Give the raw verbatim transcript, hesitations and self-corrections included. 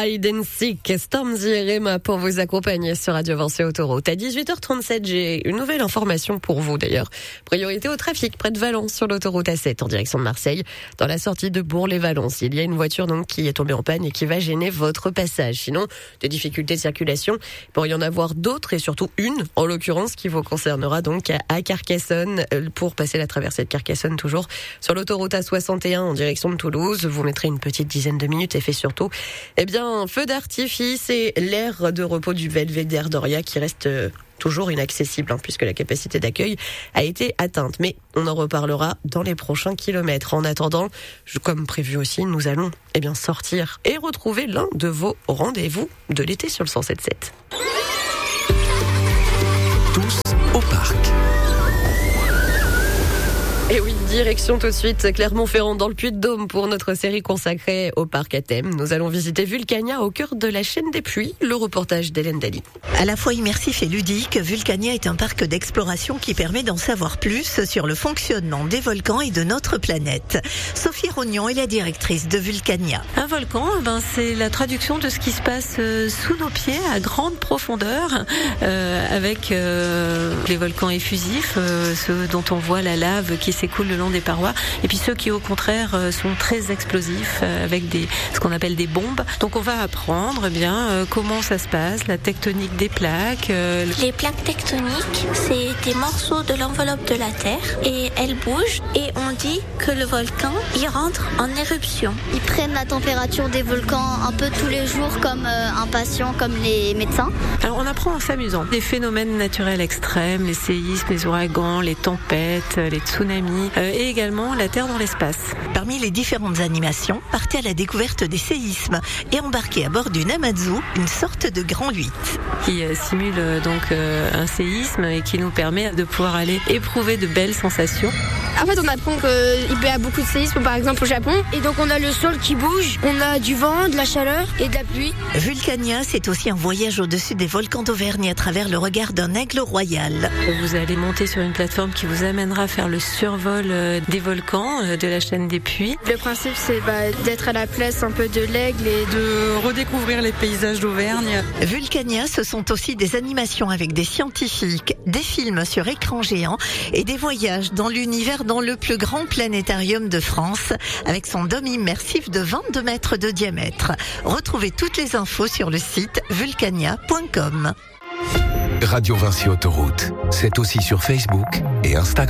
Hide and Seek, Stormzy et Rema pour vous accompagner sur Radio Vinci Autoroute. À dix-huit heures trente-sept, j'ai une nouvelle information pour vous d'ailleurs. Priorité au trafic près de Valence sur l'autoroute A sept en direction de Marseille. Dans la sortie de Bourg-les-Valence, il y a une voiture donc qui est tombée en panne et qui va gêner votre passage. Sinon, des difficultés de circulation, il pourrait y en avoir d'autres et surtout une, en l'occurrence, qui vous concernera donc à Carcassonne pour passer la traversée de Carcassonne toujours sur l'autoroute A soixante et un en direction de Toulouse. Vous mettrez une petite dizaine de minutes et fait surtout eh bien, un feu d'artifice et l'aire de repos du Belvédère d'Oria qui reste toujours inaccessible hein, puisque la capacité d'accueil a été atteinte. Mais on en reparlera dans les prochains kilomètres. En attendant, comme prévu aussi, nous allons eh bien, sortir et retrouver l'un de vos rendez-vous de l'été sur le cent sept sept. Tous au parc. Et oui, direction tout de suite Clermont-Ferrand dans le Puy-de-Dôme pour notre série consacrée au parc à thème. Nous allons visiter Vulcania au cœur de la chaîne des Puys, le reportage d'Hélène Daly. À la fois immersif et ludique, Vulcania est un parc d'exploration qui permet d'en savoir plus sur le fonctionnement des volcans et de notre planète. Sophie Rognon est la directrice de Vulcania. Un volcan, ben, c'est la traduction de ce qui se passe euh, sous nos pieds à grande profondeur, euh, avec euh, les volcans effusifs, euh, ceux dont on voit la lave qui s'écoule le long des parois, et puis ceux qui au contraire euh, sont très explosifs, euh, avec des ce qu'on appelle des bombes. Donc on va apprendre eh bien euh, comment ça se passe, la tectonique des plaques. Euh, Les plaques tectoniques, c'est des morceaux de l'enveloppe de la Terre et elles bougent et on dit que le volcan il rentre en éruption. Ils prennent la température des volcans un peu tous les jours comme euh, un patient, comme les médecins. Alors on apprend en s'amusant. Les phénomènes naturels extrêmes, les séismes, les ouragans, les tempêtes, les tsunamis, euh, et également la Terre dans l'espace. Parmi les différentes animations, partez à la découverte des séismes et embarquez à bord d'une Amazu, une sorte de grand huit. Qui euh, simule euh, donc euh, un séisme et qui nous permet de pouvoir aller éprouver de belles sensations. En fait, on apprend qu'il y a beaucoup de séismes, par exemple au Japon. Et donc, on a le sol qui bouge, on a du vent, de la chaleur et de la pluie. Vulcania, c'est aussi un voyage au-dessus des volcans d'Auvergne à travers le regard d'un aigle royal. Vous allez monter sur une plateforme qui vous amènera à faire le survol des volcans de la chaîne des Puys. Le principe, c'est bah, d'être à la place un peu de l'aigle et de redécouvrir les paysages d'Auvergne. Vulcania, ce sont aussi des animations avec des scientifiques, des films sur écran géant et des voyages dans l'univers dans le plus grand planétarium de France, avec son dôme immersif de vingt-deux mètres de diamètre. Retrouvez toutes les infos sur le site vulcania point com. Radio Vinci Autoroute, c'est aussi sur Facebook et Instagram.